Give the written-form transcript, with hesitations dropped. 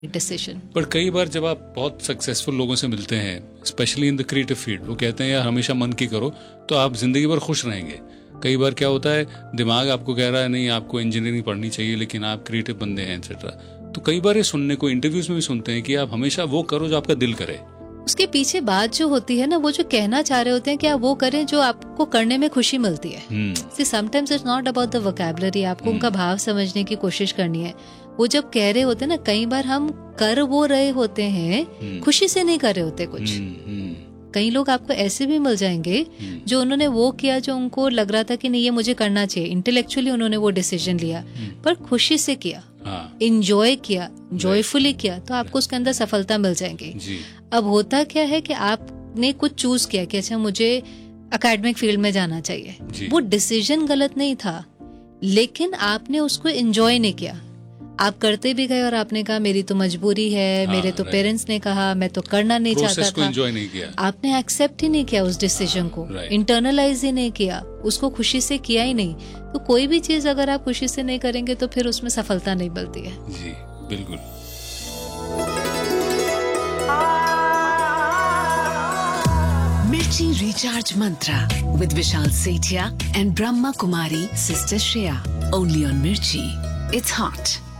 Decision. पर कई बार जब आप बहुत सक्सेसफुल लोगों से मिलते हैं, specially in the creative field, वो कहते हैं यार हमेशा मन की करो तो आप जिंदगी भर खुश रहेंगे। कई बार क्या होता है, दिमाग आपको कह रहा है नहीं आपको इंजीनियरिंग पढ़नी चाहिए, लेकिन आप क्रिएटिव बंदे हैं एक्सेट्रा। तो कई बार ये सुनने को इंटरव्यूज में भी सुनते हैं कि आप हमेशा वो करो जो आपका दिल करे। उसके पीछे बात जो होती है ना, वो जो कहना चाह रहे होते हैं कि आप वो करें जो आपको करने में खुशी मिलती है। See, sometimes it's not about the vocabulary, आपको उनका भाव समझने की कोशिश करनी है। वो जब कह रहे होते हैं ना, कई बार हम कर वो रहे होते हैं, खुशी से नहीं कर रहे होते कुछ। कई लोग आपको ऐसे भी मिल जाएंगे जो उन्होंने वो किया जो उनको लग रहा था कि नहीं ये मुझे करना चाहिए, इंटेलेक्चुअली उन्होंने वो डिसीजन लिया, पर खुशी से किया, इंजॉय किया, जॉयफुली किया, तो आपको उसके अंदर सफलता मिल जाएंगी। अब होता क्या है कि आपने कुछ चूज किया कि अच्छा मुझे एकेडमिक फील्ड में जाना चाहिए, वो डिसीजन गलत नहीं था, लेकिन आपने उसको एंजॉय नहीं किया। आप करते भी गए और आपने कहा मेरी तो मजबूरी है, मेरे तो पेरेंट्स ने कहा, मैं तो करना नहीं चाहता था। एंजॉय नहीं किया, आपने एक्सेप्ट ही नहीं किया उस डिसीजन को, इंटरनलाइज ही नहीं किया, उसको खुशी से किया ही नहीं। तो कोई भी चीज अगर आप खुशी से नहीं करेंगे तो फिर उसमें सफलता नहीं मिलती है। जी बिल्कुल। Mirchi Recharge Mantra with Vishal Sethia and Brahma Kumari Sister Shreya. Only on Mirchi. It's hot.